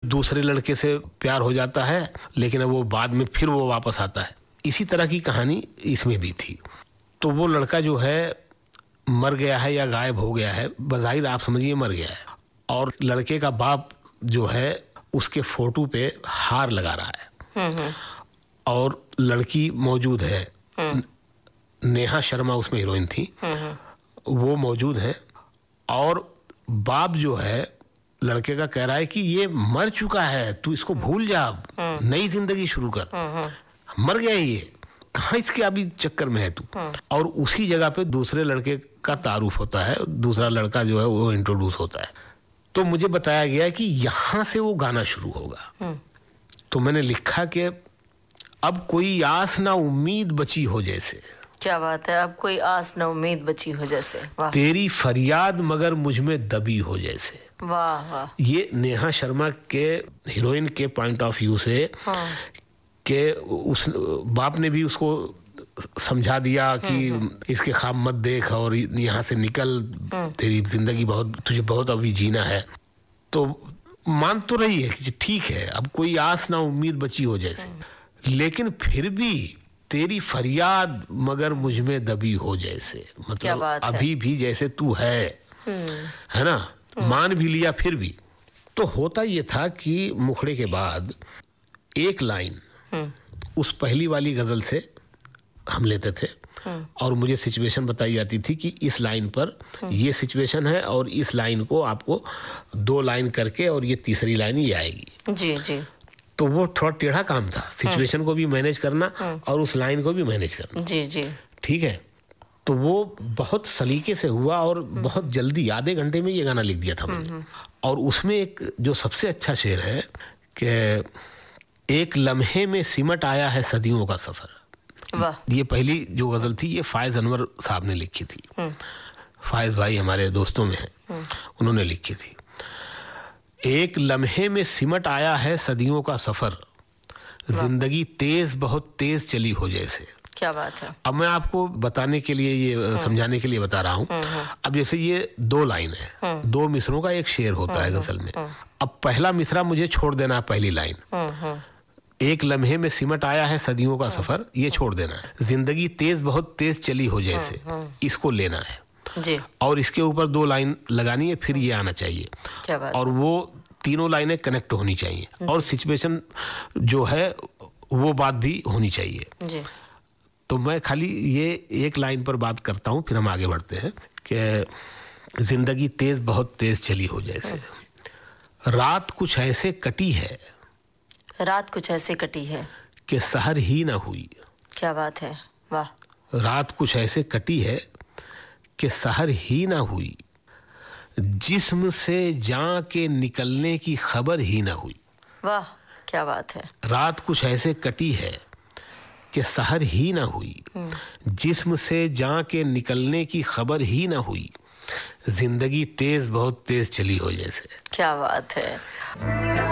दूसरे लड़के से प्यार हो जाता है, लेकिन अब वो बाद में फिर वो वापस आता है। इसी तरह की कहानी इसमें भी थी। तो वो लड़का जो है मर गया है या गायब हो गया है, बज़ाहिर आप समझिए मर गया है, और लड़के का बाप जो है उसके फोटो पे हार लगा रहा है और लड़की मौजूद है, नेहा शर्मा उसमें हीरोइन थी, वो मौजूद है, और बाप जो है लड़के का कह रहा है कि ये मर चुका है, तू इसको भूल जा, नई जिंदगी शुरू कर, मर गया ये, कहाँ इसके अभी चक्कर में है तू। और उसी जगह पे दूसरे लड़के का तारुफ होता है, दूसरा लड़का जो है वो इंट्रोड्यूस होता है। तो मुझे बताया गया कि यहाँ से वो गाना शुरू होगा। तो मैंने लिखा कि अब कोई आस ना उम्मीद बची हो जैसे। क्या बात है, अब कोई आस न उम्मीद बची हो जैसे। वाह। तेरी फरियाद मगर मुझ में दबी हो जैसे। वाह वाह। ये नेहा शर्मा के हीरोइन के पॉइंट ऑफ व्यू से कि उस बाप ने भी उसको समझा दिया कि इसके ख्वाब मत देख और यहाँ से निकल, तेरी जिंदगी तुझे बहुत अभी जीना है। तो मान तो रही है कि ठीक है, अब कोई आस ना उम्मीद बची हो जैसे, लेकिन फिर भी तेरी फरियाद मगर मुझ में दबी हो जैसे। मतलब अभी भी जैसे तू है ना, मान भी लिया फिर भी। तो होता ये था कि मुखड़े के बाद एक लाइन उस पहली वाली गजल से हम लेते थे और मुझे सिचुएशन बताई जाती थी कि इस लाइन पर ये सिचुएशन है और इस लाइन को आपको 2 लाइन करके और ये तीसरी लाइन ही आएगी। जी जी। तो वो थोड़ा टेढ़ा काम था, सिचुएशन को भी मैनेज करना और उस लाइन को भी मैनेज करना। जी जी। ठीक है। तो वो बहुत सलीके से हुआ और बहुत जल्दी, आधे घंटे में ये गाना लिख दिया था मैंने। और उसमें एक जो सबसे अच्छा शेर है कि एक लम्हे में सिमट आया है सदियों का सफर। वाह। ये पहली जो गजल थी ये फायज अनवर साहब ने लिखी थी। फायज भाई हमारे दोस्तों में हैं, उन्होंने लिखी थी। एक लम्हे में सिमट आया है सदियों का सफर, जिंदगी तेज बहुत तेज चली हो जैसे। क्या बात है। अब मैं आपको बताने के लिए, ये समझाने के लिए बता रहा हूँ। अब जैसे ये 2 लाइन है, 2 मिसरों का एक शेर होता है गजल में। अब पहला मिसरा मुझे छोड़ देना है, पहली लाइन एक लम्हे में सिमट आया है सदियों का सफर, ये छोड़ देना है। जिंदगी तेज बहुत तेज चली हो जैसे, इसको लेना है जी। और इसके ऊपर 2 लाइन लगानी है, फिर ये आना चाहिए। क्या बात। और वो तीनों लाइनें कनेक्ट होनी चाहिए और सिचुएशन जो है वो बात भी होनी चाहिए जी। तो मैं खाली ये एक लाइन पर बात करता हूँ, फिर हम आगे बढ़ते हैं कि जिंदगी तेज बहुत तेज चली हो जैसे। रात कुछ ऐसे कटी है, रात कुछ ऐसे कटी है कि सहर ही ना हुई। क्या बात है। वाह। रात कुछ ऐसे कटी है कि सहर ही ना हुई, जिस्म से जान के निकलने की खबर ही ना हुई। वाह क्या बात है। रात कुछ ऐसे कटी है कि सहर ही ना हुई, जिस्म से जान के निकलने की खबर ही ना हुई, जिंदगी तेज बहुत तेज चली हो जैसे। क्या बात है।